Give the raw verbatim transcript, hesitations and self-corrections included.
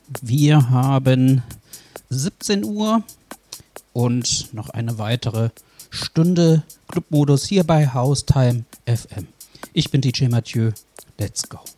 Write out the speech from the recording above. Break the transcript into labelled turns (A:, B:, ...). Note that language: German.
A: Wir haben siebzehn Uhr und noch eine weitere Stunde Clubmodus hier bei Haustime F M. Ich bin D J Mathieu. Let's go.